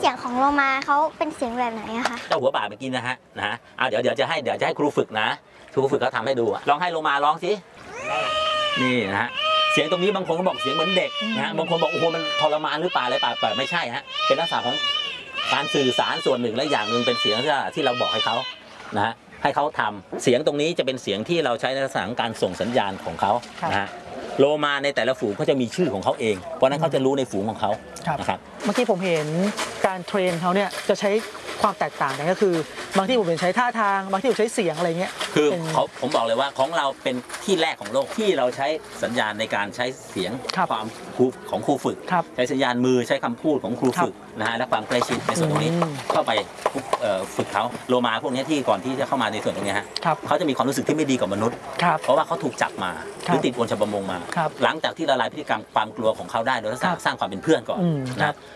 สียงของโลมาเขาเป็นเสียงแบบไหนอะคะเจ้าหัวป่าไปกินนะฮะเดี๋ยวจะให้ครูฝึกนะครูฝึกเขาทำให้ดูลองให้โลมาร้องสินี่นะฮะเสียงตรงนี้บางคนก็บอกเสียงเหมือนเด็กนะบางคนบอกโอ้โหมันทรมานหรือเปล่าอะไรเปล่าไม่ใช่ฮะเป็นลักษณะของการสื่อสารส่วนหนึ่งและอย่างหนึ่งเป็นเสียงที่เราบอกให้เขานะฮะให้เขาทำเสียงตรงนี้จะเป็นเสียงที่เราใช้ในลักษณะของการส่งสัญญาณของเขานะฮะโลมาในแต่ละฝูงเขาจะมีชื่อของเขาเองเพราะนั้นเขาจะรู้ในฝูงของเขานะครับเมื่อกี้ผมเห็นการเทรนเขาเนี่ยจะใช้ความแตกต่างกันก็คือบางที่ผมเป็นใช้ท่าทางบางที่ผมใช้เสียงอะไรเงี้ยคือผมบอกเลยว่าของเราเป็นที่แรกของโลกที่เราใช้สัญญาณในการใช้เสียงความของครูฝึกใช้สัญญาณมือใช้คำพูดของครูฝึกนะฮะและความใกล้ชิดในส่วนตรงนี้เข้าไปฝึกเขาโลมาพวกนี้ที่ก่อนที่จะเข้ามาในส่วนตรงนี้ฮะเขาจะมีความรู้สึกที่ไม่ดีกับมนุษย์เพราะว่าเขาถูกจับมาหรือติดอวนชาวประมงมาหลังจากที่ละลายพฤติกรรมความกลัวของเขาได้โดยสร้างความเป็นเพื่อนก่อนนะ